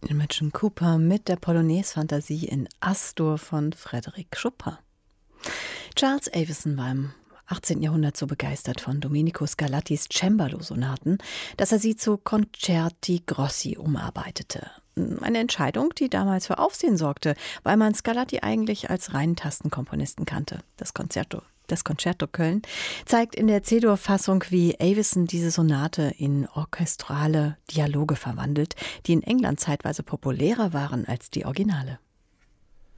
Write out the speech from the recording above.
Imogen Cooper mit der Polonaise-Fantasie in Astur von Frédéric Chopin. Charles Avison war im 18. Jahrhundert so begeistert von Domenico Scarlattis Cembalo-Sonaten, dass er sie zu Concerti Grossi umarbeitete. Eine Entscheidung, die damals für Aufsehen sorgte, weil man Scarlatti eigentlich als reinen Tastenkomponisten kannte. Das Concerto Köln zeigt in der C-Dur-Fassung, wie Avison diese Sonate in orchestrale Dialoge verwandelt, die in England zeitweise populärer waren als die Originale.